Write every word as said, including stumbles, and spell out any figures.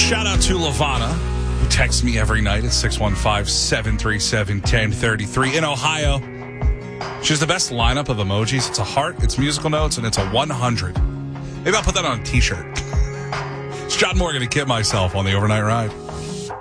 Shout out to Lavana, who texts me every night at six one five, seven three seven, one zero three three. In Ohio, she has the best lineup of emojis. It's a heart, it's musical notes, and it's a one hundred. Maybe I'll put that on a t-shirt. It's John Morgan to Kid Myself on the Overnight Ride.